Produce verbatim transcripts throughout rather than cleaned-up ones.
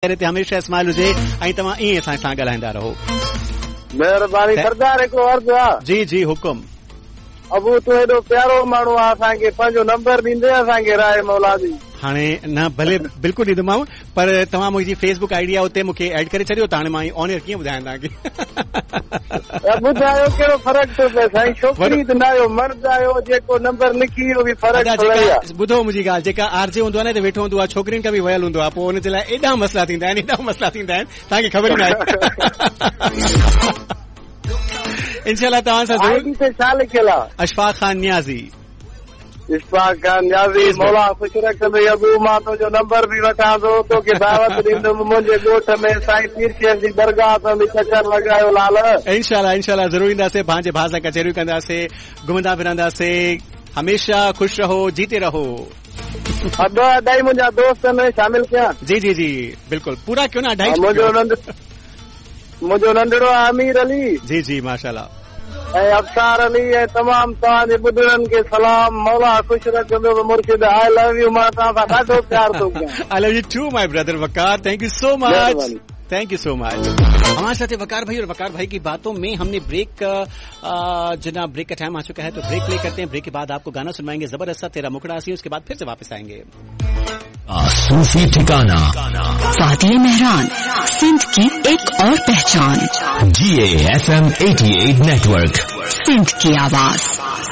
ते हमेशा स्माइल हुजे ऐं तव्हां ईअं असां सां ॻाल्हाईंदा रहो। महिरबानी। सरदार हिकु अर्ज़ु आहे। जी जी हुकुम। अबू तूं हेॾो प्यारो माण्हू आहे, असांखे पंहिंजो नंबर ॾींदे असांखे राय मौला जी। हाणे न भले बिल्कुलु ॾींदोमांव, पर तव्हां मुंहिंजी फेसबुक आईडी आहे उते मूंखे एड करे छॾियो त हाणे मां ऑन एयर कीअं ॿुधायां तव्हांखे। ॿुधायो कहिड़ो फ़र्क़ु थो पए साईं, छोकिरी त न आहियो मर्द आहियो, जेको नंबर लिखी इहो बि फ़र्क़ु थो पए। ॿुधो मुंहिंजी ॻाल्हि, जेका आरजे हूंदो आहे न त वेठो हूंदो आहे, छोकिरियुनि खां बि वयल हूंदो आहे, पोइ हुनजे लाइ एॾा मसला थींदा आहिनि एॾा मसला थींदा आहिनि तव्हांखे ख़बर ई न आहे। इंशाल्लाह तव्हां सां छा लिखियल आहे? अशफाक खान नियाज़ी। इशफाक खान नियाज़ी, मौला ख़ुशि रखंदो। अबू मां तुंहिंजो नंबर बि वठां थो, तोखे दावत ॾींदुमि मुंहिंजे ॻोठ में साईं पीर शेख जी दरगाह ते बि चकर लॻायो लाल। इंशाल्लाह इंशाल्लाह ज़रूर ईंदासीं, पंहिंजे भाउ सां कचहरियूं कंदासीं, घुमंदा फिरंदासीं। हमेशा ख़ुशि रहो, जीते रहो। अधु अढाई मुंहिंजा दोस्त में शामिल कयां? जी जी जी बिल्कुलु, पूरा क्यों न अढाई। मुंहिंजो नंढड़ो अमीर अली। जी जी माशाल्लाह। ऐं अफ़सार अली ऐं तमामु तव्हांजे ॿुधड़नि खे सलाम। मौला ख़ुशि रखंदो। मुर्शिद आई लव यू, मां तव्हां सां ॾाढो प्यार थो कयां। I love U two my brother Waqar, thank you so much, thank you so much. हमारे साथ है वकार भाई, और वकार भाई की बातों में हमने ब्रेक, जनाब ब्रेक का टाइम आ चुका है, तो ब्रेक प्ले करते हैं। ब्रेक के बाद आपको गाना सुनवाएंगे जबरदस्त सा तेरा मुखड़ा सी, उसके बाद फिर से वापस आएंगे। सूफी ठिकाना फातिह मेहरान, सिंध की एक और पहचान। जी ए एफ एम अठासी नेटवर्क, सिंध की आवाज।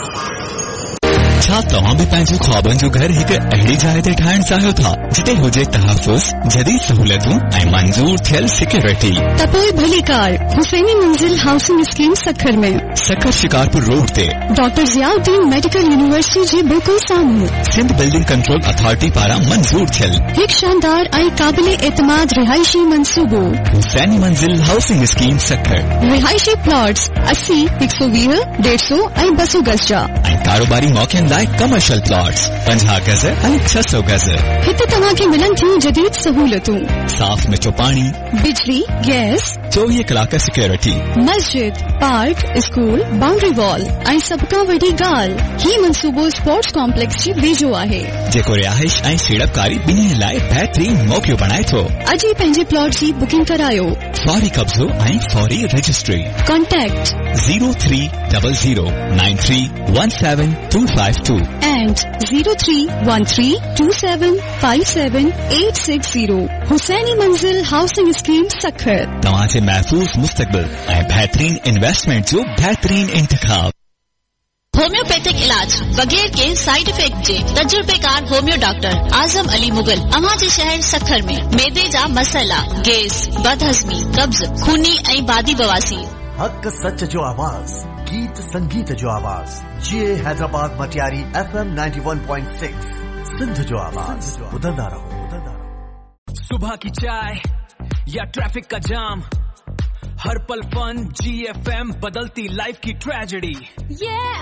छा तव्हां बि पंहिंजो ख्वाबनि जो घर हिकु अहिड़ी जाइ ते ठाहिण चाहियो था जिते हुजे तहफ़ुज़, जदीद सहूलियतूं ऐं मंज़ूर थियल सिक्योरिटी? त पोइ भली कार हुसैनी मंजिल हाउसिंग स्कीम सखर में, सखर शिकारपुर रोड ते डॉक्टर ज़ियाउद्दीन मेडिकल यूनिवर्सिटी जे बिल्कुल साम्हूं सिंध बिल्डिंग कंट्रोल अथॉरिटी पारां मंज़ूर थियल हिकु शानदार ऐं क़ाबिल एतमाद रिहाइशी मंसूबो। हुसैनी मंजिल हाउसिंग स्कीम सखर, रिहाइशी प्लॉट्स असी, हिकु सौ वीह, डेढ़ सौ ऐं ॿ सौ गज जा, ऐं कारोबारी मौक़नि लाइ कमर्शियल प्लॉट्स पंजाह गज ऐं छह सौ गज। हिते तव्हांखे मिलनि थियूं जदीद सहूलियतूं, साफ़ मिठो पाणी, बिजली, गैस, चोवीह कलाक सिक्योरिटी, मस्जिद, पार्क, स्कूल, बाउंड्री वॉल ऐं सभ खां वॾी ॻाल्हि, ही मंसूबो स्पोर्ट्स कॉम्प्लेक्स जी वेझो आहे, जेको रिहाइश ऐं सीड़पकारी ॿिन्ही लाइ बहितरीन मौक़ो बणाए थो। अॼु ई पंहिंजे प्लॉट जी बुकिंग करायो। फौरी कब्ज़ो ऐं फौरी registry. Contact zero three double zero nine three one seven two five two and zero three one three two seven five seven eight six zero। Husaini मंजिल हाउसिंग स्कीम सखर, तव्हांजे महफूज़ मुस्तक़बिल ऐं बहितरीन इन्वेस्टमेंट जो बहितरीन इंतखाब। होम्योपैथिक इलाज बगैर के साइड इफेक्ट जे तजुर्बेकार होम्यो डॉक्टर आजम अली मुगल अव्हां जे शहर सखर में मेदे जा मसइला, गैस, बदहज़मी, कब्ज़, खूनी ऐं बादी बवासी। हक़ सच जो आवाज़, गीत संगीत जो आवाज़। जी Hyderabad Matiari F M ninety one point six, Sindh जो आवाज़। ॿुधंदा रहो, ॿुधंदा रहो। सुबह की चाय या ट्रैफिक का जाम, हर पल फन। जी एफ एम बदलती लाइफ की ट्रेजेडी। yeah!